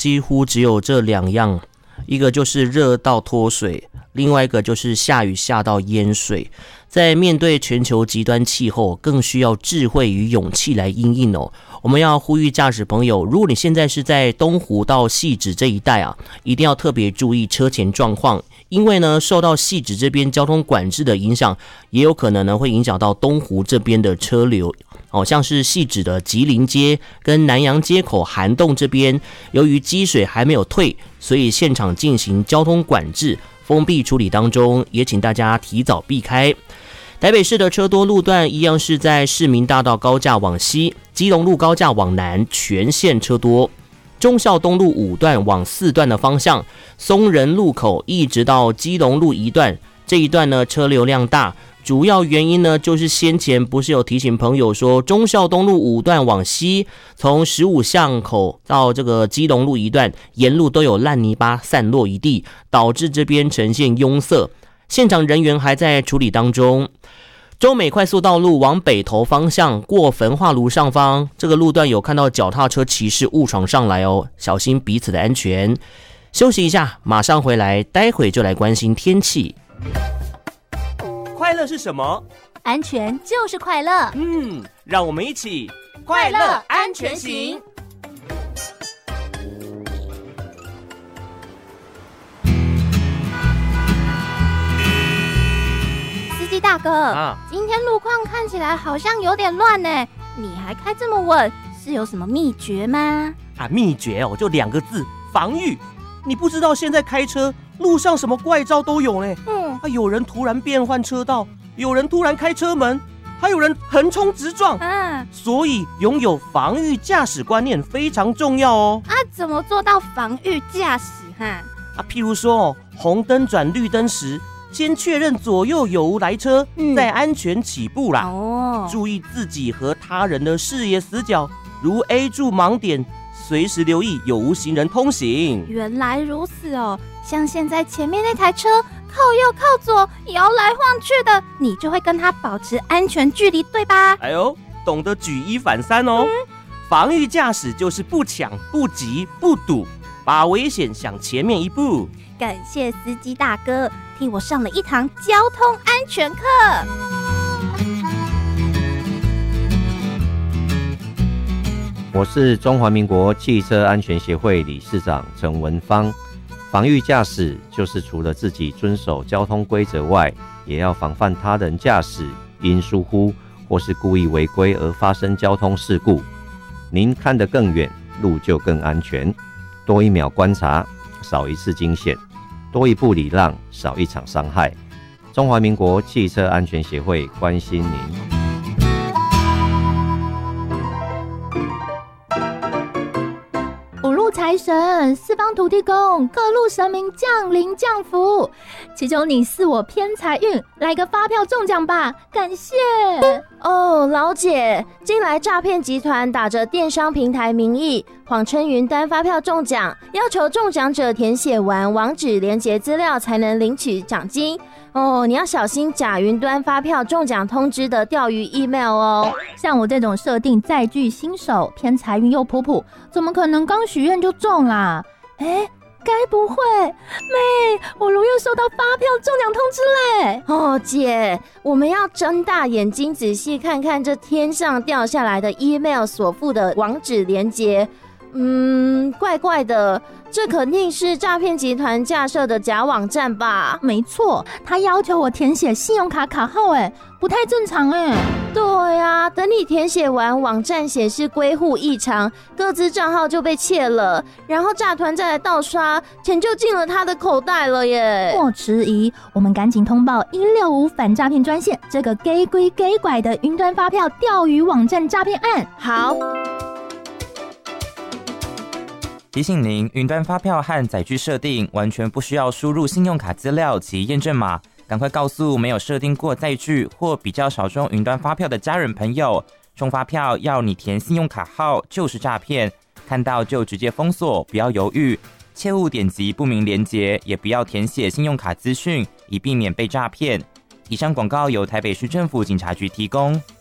几乎只有这2样，一个就是热到脱水，另外一个就是下雨下到淹水。在面对全球极端气候，更需要智慧与勇气来因应哦。我们要呼吁驾驶朋友，如果你现在是在东湖到汐止这一带啊，一定要特别注意车前状况，因为呢，受到汐止这边交通管制的影响，也有可能呢会影响到东湖这边的车流。像是汐止的吉林街跟南洋街口涵洞这边，由于积水还没有退，所以现场进行交通管制，封闭处理当中，也请大家提早避开。台北市的车多路段一样是在市民大道高架往西，基隆路高架往南全线车多，忠孝东路5段往4段的方向，松仁路口一直到基隆路1段，这一段呢车流量大，主要原因呢就是先前不是有提醒朋友说，忠孝东路5段往西，从15巷口到这个基隆路1段，沿路都有烂泥巴散落一地，导致这边呈现拥塞，现场人员还在处理当中。中美快速道路往北投方向过焚化炉上方，这个路段有看到脚踏车骑士误闯上来哦，小心彼此的安全。休息一下，马上回来，待会就来关心天气。快乐是什么？ 安全就是快乐。 让我们一起快乐安全行。司机大哥，今天路况看起来好像有点乱呢，你还开这么稳，是有什么秘诀吗？ 秘诀就2个字，防御。你不知道现在开车路上什么怪招都有呢。有人突然变换车道，有人突然开车门，还有人横冲直撞。所以拥有防御驾驶观念非常重要哦。 怎么做到防御驾驶譬如说红灯转绿灯时，先确认左右有无来车，再安全起步啦。注意自己和他人的视野死角，如 A 柱盲点，随时留意有无行人通行。 原来如此哦，像现在前面那台车靠右靠左摇来晃去的，你就会跟他保持安全距离，对吧？ 懂得举一反三哦。防御驾驶就是不抢不急不堵，把危险想前面一步。 感谢司机大哥替我上了一堂交通安全课。 我是中华民国汽车安全协会理事长陈文芳。防御驾驶就是除了自己遵守交通规则外，也要防范他人驾驶因疏忽或是故意违规而发生交通事故。您看得更远，路就更安全。多1秒观察，少1次惊险；多1步礼让，少1场伤害。中华民国汽车安全协会关心您。 五路财神、四方土地公、各路神明降临降福，祈求你赐我偏财运，来个发票中奖吧，感谢。 老姐，近来诈骗集团打着电商平台名义，谎称云端发票中奖，要求中奖者填写完网址连结资料才能领取奖金。你要小心假云端发票中奖通知的钓鱼 email 哦。 像我这种设定载具新手，偏财运又普普，怎么可能刚许愿就中啦？该不会，妹，我如愿收到发票中奖通知嘞！ 姐，我们要睁大眼睛仔细看看这天上掉下来的 email 所附的网址连结。怪怪的，这肯定是诈骗集团架设的假网站吧？ 没错，他要求我填写信用卡卡号，不太正常。 对啊，等你填写完，网站显示归户异常，各自账号就被窃了，然后诈团再来盗刷，钱就进了他的口袋了耶！ 莫迟疑，我们赶紧通报165反诈骗专线这个给鬼给拐的云端发票钓鱼网站诈骗案。 好。 提醒您，云端发票和载具设定完全不需要输入信用卡资料及验证码，赶快告诉没有设定过载具或比较少中云端发票的家人朋友，中发票要你填信用卡号就是诈骗，看到就直接封锁，不要犹豫，切勿点击不明连结，也不要填写信用卡资讯，以避免被诈骗。以上广告由台北市政府警察局提供。